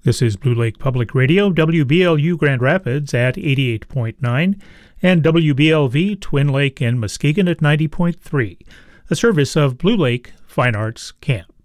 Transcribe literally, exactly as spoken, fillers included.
This is Blue Lake Public Radio, W B L U Grand Rapids at eighty-eight point nine, and W B L V Twin Lake and Muskegon at ninety point three, a service of Blue Lake Fine Arts Camp.